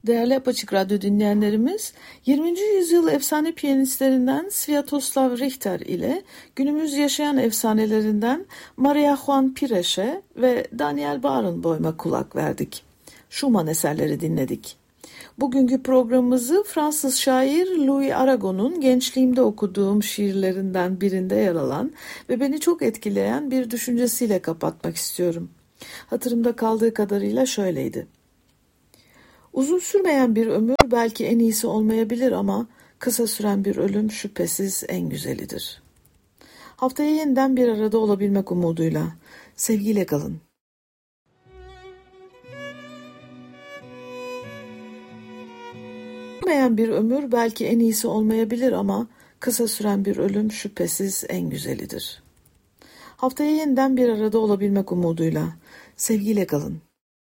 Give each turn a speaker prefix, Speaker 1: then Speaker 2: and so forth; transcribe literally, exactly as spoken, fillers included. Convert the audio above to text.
Speaker 1: Değerli Apaçık Radyo dinleyenlerimiz, yirminci yüzyıl efsane piyanistlerinden Sviatoslav Richter ile günümüz yaşayan efsanelerinden Maria Juan Pireş'e ve Daniel Barenboim'a kulak verdik. Schumann eserleri dinledik. Bugünkü programımızı Fransız şair Louis Aragon'un gençliğimde okuduğum şiirlerinden birinde yer alan ve beni çok etkileyen bir düşüncesiyle kapatmak istiyorum. Hatırımda kaldığı kadarıyla şöyleydi. Uzun sürmeyen bir ömür belki en iyisi olmayabilir ama kısa süren bir ölüm şüphesiz en güzelidir. Haftaya yeniden bir arada olabilmek umuduyla. Sevgiyle kalın. Sürmeyen bir ömür belki en iyisi olmayabilir ama kısa süren bir ölüm şüphesiz en güzelidir. Haftaya yeniden bir arada olabilmek umuduyla. Sevgiyle kalın.